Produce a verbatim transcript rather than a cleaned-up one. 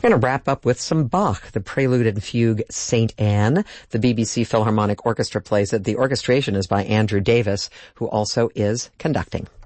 We're going to wrap up with some Bach, the Prelude and Fugue Saint Anne. The B B C Philharmonic Orchestra plays it. The orchestration is by Andrew Davis, who also is conducting.